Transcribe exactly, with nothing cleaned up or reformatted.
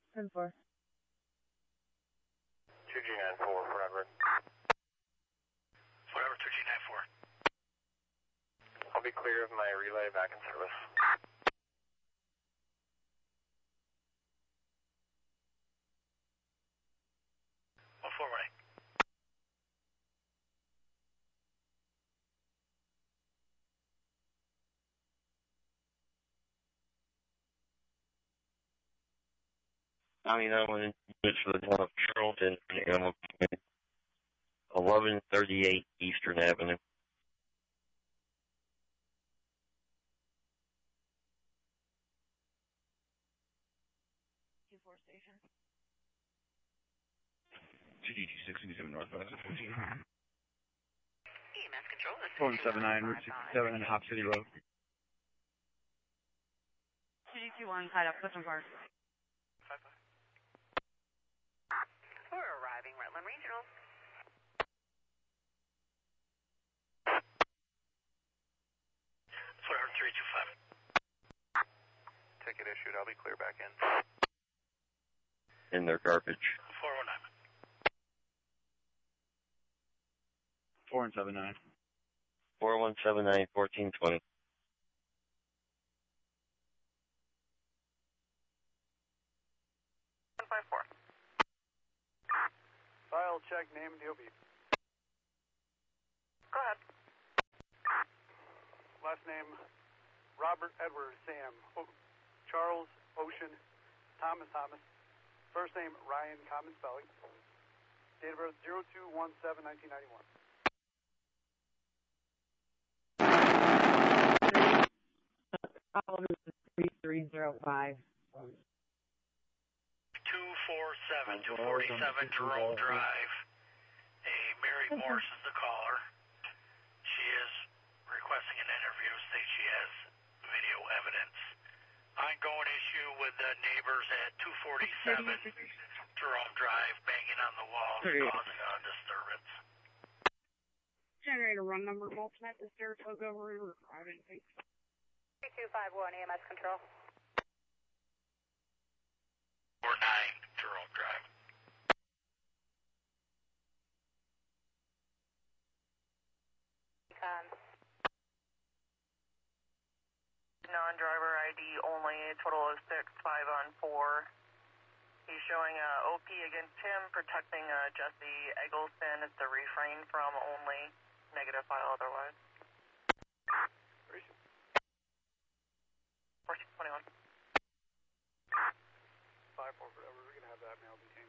ten four. two G nine four, forever. Forever, two G nine four. I'll be clear of my relay back in service. one four one eight. ninety-nine units for the town of Charlton, Animal eleven thirty-eight Eastern Avenue. two four station. G G sixty-seven northwest. E M S control. four one seven nine, Route sixty-seven, Hop City Road. G G two one, tied up, Clifton Park. We're arriving, Rutland Regional. Forever, three two five. Ticket issued, I'll be clear back in. In their garbage. four one nine. four one seven nine. four one seven nine, fourteen twenty. one five four. File check, name, D O B. Go ahead. Last name, Robert Edward Sam. O Charles Ocean Thomas Thomas. First name, Ryan, common spelling. Date of birth, zero two one seven, nineteen ninety-one. three three zero five. two four seven, two forty-seven Jerome Drive. Hey, Mary Morse is the caller. She is requesting an interview, states she has video evidence. Ongoing issue with the neighbors at two forty-seven Jerome Drive, banging on the walls, causing a disturbance. Generator run number, multiple disturbance, took over, driving, thanks. three two five one, E M S control. four nine Jerome Drive. Um, Non-driver I D only, total of six, five on four. He's showing uh, O P against him, protecting uh, Jesse Eggleston. It's a refrain from only, negative file otherwise. four six twenty-one. five four, forever, we're going to have that mailed in.